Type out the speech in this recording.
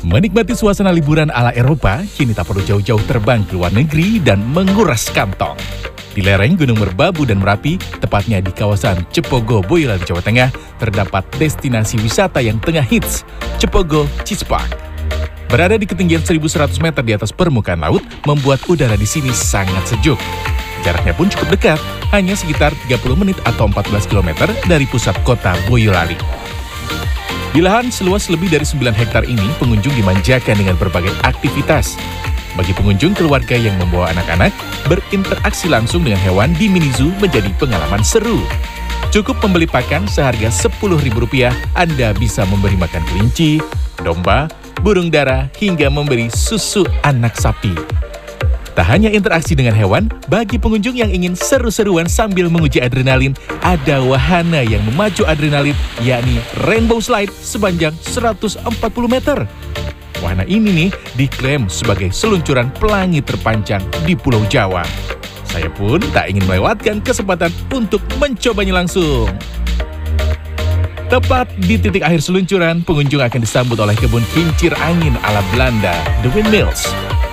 Menikmati suasana liburan ala Eropa, kini tak perlu jauh-jauh terbang ke luar negeri dan menguras kantong. Di lereng Gunung Merbabu dan Merapi, tepatnya di kawasan Cepogo, Boyolali, Jawa Tengah, terdapat destinasi wisata yang tengah hits, Cepogo Cheese Park. Berada di ketinggian 1.100 meter di atas permukaan laut, membuat udara di sini sangat sejuk. Jaraknya pun cukup dekat, hanya sekitar 30 menit atau 14 km dari pusat kota Boyolali. Di lahan seluas lebih dari 9 hektar ini, pengunjung dimanjakan dengan berbagai aktivitas. Bagi pengunjung keluarga yang membawa anak-anak, berinteraksi langsung dengan hewan di mini zoo menjadi pengalaman seru. Cukup membeli pakan seharga Rp10.000, Anda bisa memberi makan kelinci, domba, burung dara, hingga memberi susu anak sapi. Tak hanya interaksi dengan hewan, bagi pengunjung yang ingin seru-seruan sambil menguji adrenalin, ada wahana yang memacu adrenalin, yakni Rainbow Slide sepanjang 140 meter. Wahana ini nih diklaim sebagai seluncuran pelangi terpanjang di Pulau Jawa. Saya pun tak ingin melewatkan kesempatan untuk mencobanya langsung. Tepat di titik akhir seluncuran, pengunjung akan disambut oleh kebun kincir angin ala Belanda, The Windmills.